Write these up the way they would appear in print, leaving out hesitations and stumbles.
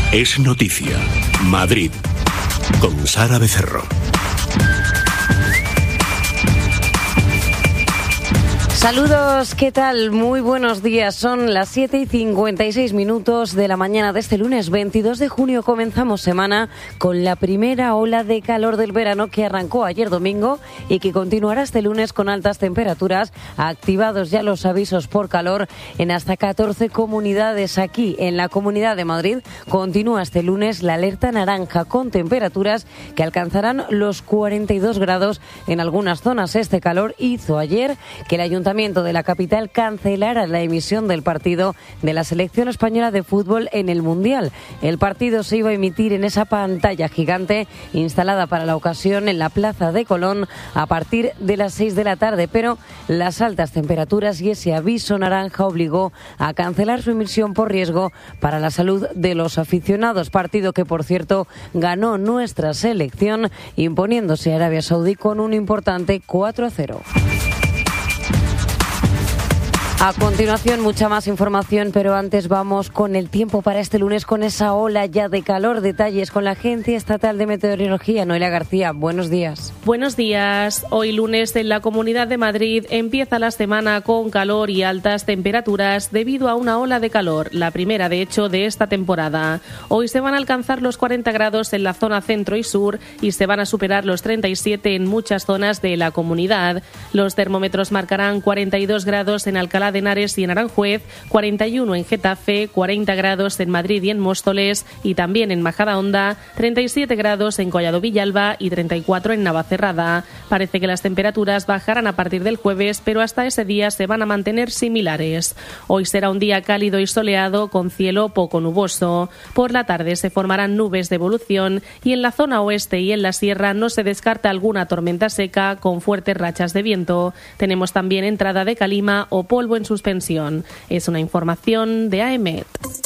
Es noticia. Madrid. Con Sara Becerro. Saludos, ¿qué tal? Muy buenos días. Son las 7:56 de la mañana de este lunes 22 de junio. Comenzamos semana con la primera ola de calor del verano que arrancó ayer domingo y que continuará este lunes con altas temperaturas. Activados ya los avisos por calor en hasta 14 comunidades. Aquí en la Comunidad de Madrid continúa este lunes la alerta naranja con temperaturas que alcanzarán los 42 grados en algunas zonas. Este calor hizo ayer que el Ayuntamiento de la capital cancelara la emisión del partido de la selección española de fútbol en el Mundial. El partido se iba a emitir en esa pantalla gigante instalada para la ocasión en la Plaza de Colón a partir de las 6 de la tarde, pero las altas temperaturas y ese aviso naranja obligó a cancelar su emisión por riesgo para la salud de los aficionados. Partido que, por cierto, ganó nuestra selección imponiéndose a Arabia Saudí con un importante 4-0. A continuación, mucha más información, pero antes vamos con el tiempo para este lunes, con esa ola ya de calor. Detalles con la Agencia Estatal de Meteorología. Noelia García, buenos días. Buenos días. Hoy lunes en la Comunidad de Madrid empieza la semana con calor y altas temperaturas debido a una ola de calor, la primera de hecho de esta temporada. Hoy se van a alcanzar los 40 grados en la zona centro y sur y se van a superar los 37 en muchas zonas de la comunidad. Los termómetros marcarán 42 grados en Alcalá de Henares y en Aranjuez, 41 en Getafe, 40 grados en Madrid y en Móstoles y también en Majadahonda, 37 grados en Collado Villalba y 34 en Navacerrada. Parece que las temperaturas bajarán a partir del jueves, pero hasta ese día se van a mantener similares. Hoy será un día cálido y soleado con cielo poco nuboso. Por la tarde se formarán nubes de evolución y en la zona oeste y en la sierra no se descarta alguna tormenta seca con fuertes rachas de viento. Tenemos también entrada de calima o polvo en suspensión. Es una información de AEMET.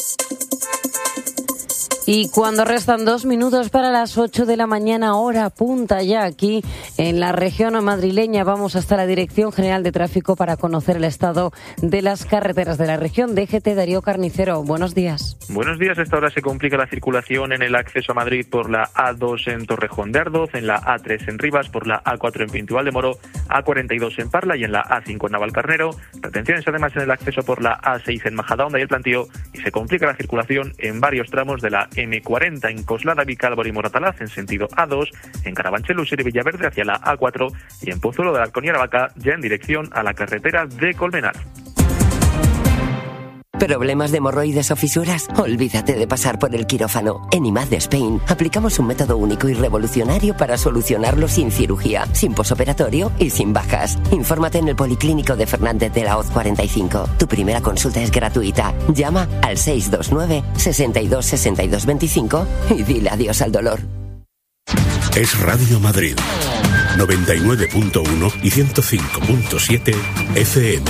Y cuando restan 2 minutos para las 8 de la mañana, hora punta ya aquí en la región madrileña, vamos hasta la Dirección General de Tráfico para conocer el estado de las carreteras de la región. DGT, Darío Carnicero, buenos días. Buenos días. A esta hora se complica la circulación en el acceso a Madrid por la A2 en Torrejón de Ardoz, en la A3 en Rivas, por la A4 en Pinto Valdemoro, A42 en Parla y en la A5 en Navalcarnero. Retenciones además en el acceso por la A6 en Majadahonda y El Plantío, y se complica la circulación en varios tramos de la M40 en Coslada, Vicálvaro y Moratalaz en sentido A2, en Carabanchel, Usera y Villaverde hacia la A4 y en Pozuelo de Alarcón y Aravaca ya en dirección a la carretera de Colmenar. ¿Problemas de hemorroides o fisuras? Olvídate de pasar por el quirófano. En IMAD Spain aplicamos un método único y revolucionario para solucionarlo sin cirugía, sin posoperatorio y sin bajas. Infórmate en el Policlínico de Fernández de la Hoz 45. Tu primera consulta es gratuita. Llama al 629 62 62 25 y dile adiós al dolor. Es Radio Madrid. 99.1 y 105.7 FM.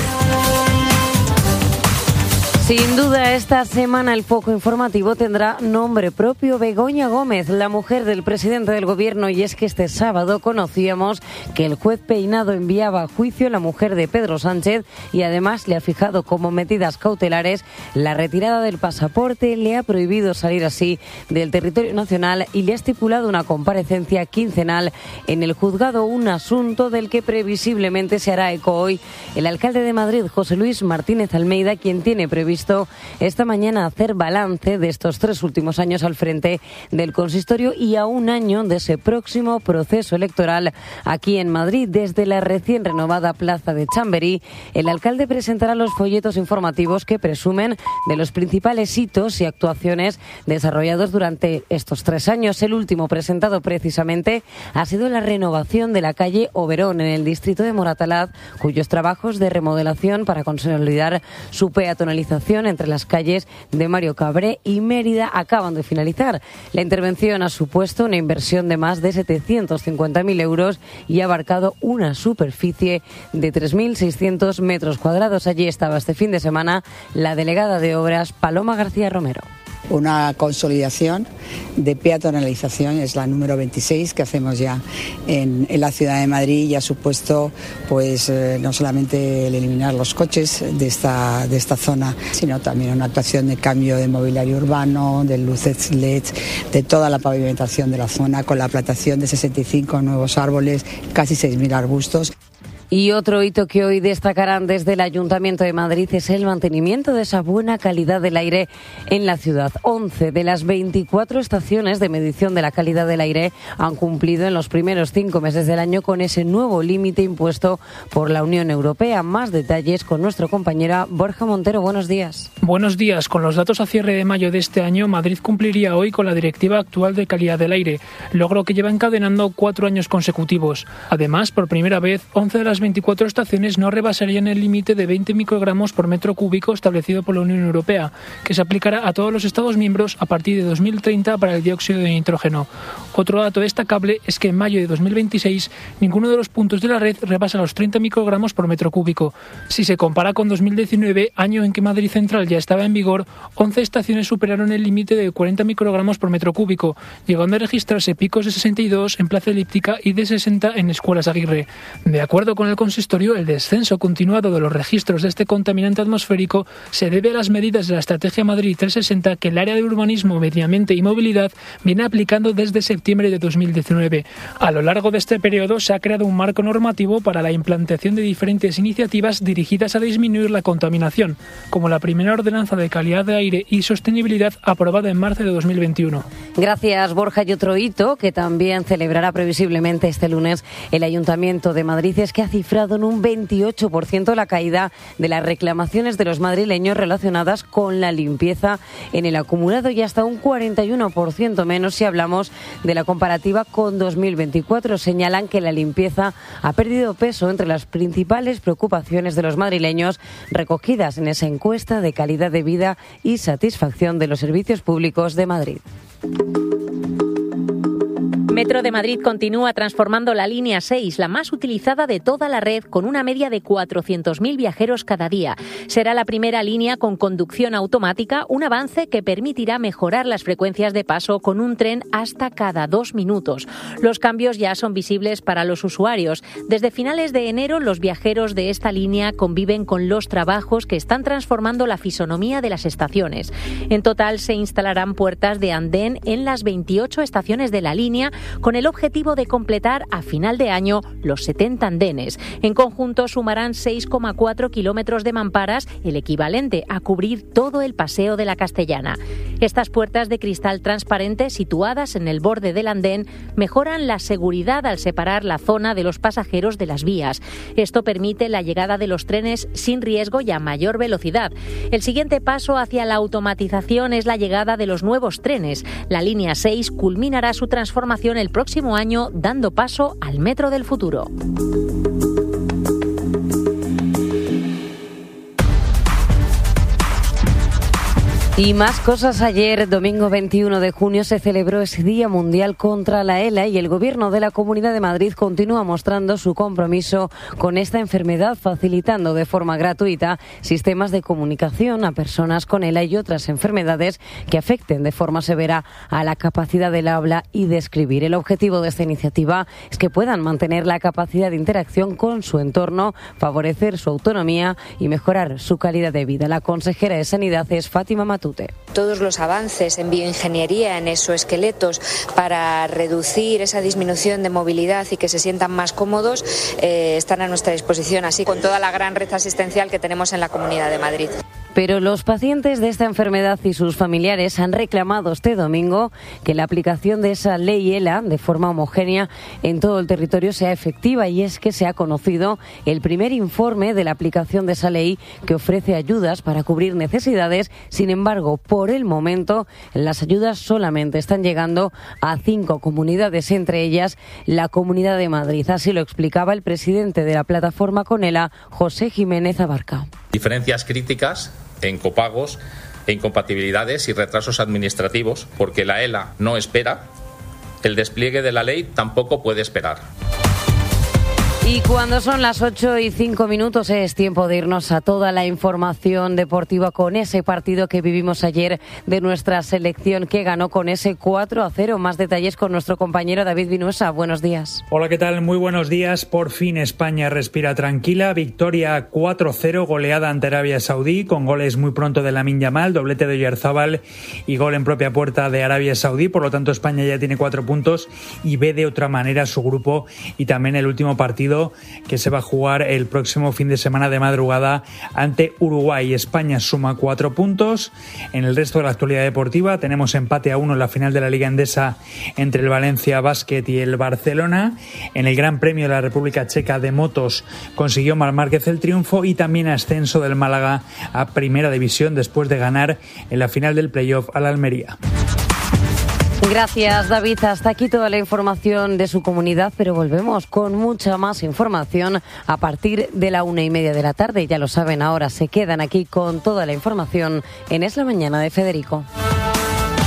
Sin duda, esta semana el foco informativo tendrá nombre propio: Begoña Gómez, la mujer del presidente del gobierno. Y es que este sábado conocíamos que el juez Peinado enviaba a juicio a la mujer de Pedro Sánchez y además le ha fijado como medidas cautelares la retirada del pasaporte, le ha prohibido salir así del territorio nacional y le ha estipulado una comparecencia quincenal en el juzgado, un asunto del que previsiblemente se hará eco hoy el alcalde de Madrid, José Luis Martínez Almeida, quien tiene previsto esta mañana hacer balance de estos 3 últimos años al frente del consistorio y a un año de ese próximo proceso electoral aquí en Madrid. Desde la recién renovada Plaza de Chamberí, el alcalde presentará los folletos informativos que presumen de los principales hitos y actuaciones desarrollados durante estos 3 años. El último presentado precisamente ha sido la renovación de la calle Oberón en el distrito de Moratalaz, cuyos trabajos de remodelación para consolidar su peatonalización entre las calles de Mario Cabré y Mérida acaban de finalizar. La intervención ha supuesto una inversión de más de 750.000 euros y ha abarcado una superficie de 3.600 metros cuadrados. Allí estaba este fin de semana la delegada de Obras, Paloma García Romero. una consolidación de peatonalización, es la número 26 que hacemos ya en la ciudad de Madrid, y ha supuesto pues no solamente el eliminar los coches de esta zona, sino también una actuación de cambio de mobiliario urbano, de luces LED, de toda la pavimentación de la zona, con la plantación de 65 nuevos árboles, casi 6.000 arbustos. Y otro hito que hoy destacarán desde el Ayuntamiento de Madrid es el mantenimiento de esa buena calidad del aire en la ciudad. 11 de las 24 estaciones de medición de la calidad del aire han cumplido en los primeros 5 meses del año con ese nuevo límite impuesto por la Unión Europea. Más detalles con nuestra compañera Borja Montero. Buenos días. Buenos días. Con los datos a cierre de mayo de este año, Madrid cumpliría hoy con la Directiva actual de calidad del aire, logro que lleva encadenando 4 años consecutivos. Además, por primera vez, 11 de las 24 estaciones no rebasarían el límite de 20 microgramos por metro cúbico establecido por la Unión Europea, que se aplicará a todos los Estados miembros a partir de 2030 para el dióxido de nitrógeno. Otro dato destacable es que en mayo de 2026 ninguno de los puntos de la red rebasa los 30 microgramos por metro cúbico. Si se compara con 2019, año en que Madrid Central ya estaba en vigor, 11 estaciones superaron el límite de 40 microgramos por metro cúbico, llegando a registrarse picos de 62 en Plaza Elíptica y de 60 en Escuelas Aguirre. De acuerdo con el consistorio, el descenso continuado de los registros de este contaminante atmosférico se debe a las medidas de la Estrategia Madrid 360 que el área de urbanismo, medio ambiente y movilidad viene aplicando desde septiembre de 2019. A lo largo de este periodo se ha creado un marco normativo para la implantación de diferentes iniciativas dirigidas a disminuir la contaminación, como la primera ordenanza de calidad de aire y sostenibilidad aprobada en marzo de 2021. Gracias, Borja. Y otro hito que también celebrará previsiblemente este lunes el Ayuntamiento de Madrid es que ha cifrado en un 28% la caída de las reclamaciones de los madrileños relacionadas con la limpieza en el acumulado y hasta un 41% menos si hablamos de la comparativa con 2024. Señalan que la limpieza ha perdido peso entre las principales preocupaciones de los madrileños recogidas en esa encuesta de calidad de vida y satisfacción de los servicios públicos de Madrid. Metro de Madrid continúa transformando la línea 6, la más utilizada de toda la red, con una media de 400.000 viajeros cada día. Será la primera línea con conducción automática, un avance que permitirá mejorar las frecuencias de paso con un tren hasta cada 2 minutos. Los cambios ya son visibles para los usuarios. Desde finales de enero, los viajeros de esta línea conviven con los trabajos que están transformando la fisonomía de las estaciones. En total, se instalarán puertas de andén en las 28 estaciones de la línea, con el objetivo de completar a final de año los 70 andenes. En conjunto sumarán 6,4 kilómetros de mamparas, el equivalente a cubrir todo el Paseo de la Castellana. Estas puertas de cristal transparente situadas en el borde del andén mejoran la seguridad al separar la zona de los pasajeros de las vías. Esto permite la llegada de los trenes sin riesgo y a mayor velocidad. El siguiente paso hacia la automatización es la llegada de los nuevos trenes. La línea 6 culminará su transformación el próximo año, dando paso al metro del futuro. Y más cosas. Ayer, domingo 21 de junio, se celebró ese Día Mundial contra la ELA y el Gobierno de la Comunidad de Madrid continúa mostrando su compromiso con esta enfermedad, facilitando de forma gratuita sistemas de comunicación a personas con ELA y otras enfermedades que afecten de forma severa a la capacidad del habla y de escribir. El objetivo de esta iniciativa es que puedan mantener la capacidad de interacción con su entorno, favorecer su autonomía y mejorar su calidad de vida. La consejera de Sanidad es Fátima Matute. Todos los avances en bioingeniería, en exoesqueletos, para reducir esa disminución de movilidad y que se sientan más cómodos, están a nuestra disposición, así con toda la gran red asistencial que tenemos en la Comunidad de Madrid. Pero los pacientes de esta enfermedad y sus familiares han reclamado este domingo que la aplicación de esa ley ELA de forma homogénea en todo el territorio sea efectiva, y es que se ha conocido el primer informe de la aplicación de esa ley que ofrece ayudas para cubrir necesidades. Sin embargo, por el momento las ayudas solamente están llegando a 5 comunidades, entre ellas la Comunidad de Madrid. Así lo explicaba el presidente de la plataforma Conela, José Jiménez Abarca. Diferencias críticas en copagos e incompatibilidades y retrasos administrativos, porque la ELA no espera, el despliegue de la ley tampoco puede esperar. Y cuando son las 8:05 es tiempo de irnos a toda la información deportiva con ese partido que vivimos ayer de nuestra selección que ganó con ese 4-0. Más detalles con nuestro compañero David Vinuesa. Buenos días. Hola, ¿qué tal? Muy buenos días. Por fin España respira tranquila. Victoria 4-0, goleada ante Arabia Saudí, con goles muy pronto de Lamine Yamal, doblete de Oyarzabal y gol en propia puerta de Arabia Saudí. Por lo tanto, España ya tiene 4 puntos y ve de otra manera su grupo y también el último partido que se va a jugar el próximo fin de semana de madrugada ante Uruguay. España suma 4 puntos. En el resto de la actualidad deportiva tenemos empate a 1 en la final de la Liga Endesa entre el Valencia Basket y el Barcelona. En el Gran Premio de la República Checa de motos consiguió Marc Márquez el triunfo y también ascenso del Málaga a Primera División después de ganar en la final del playoff a la Almería. Gracias, David. Hasta aquí toda la información de su comunidad, pero volvemos con mucha más información a partir de la 1:30 de la tarde. Ya lo saben, ahora se quedan aquí con toda la información en Es la Mañana de Federico.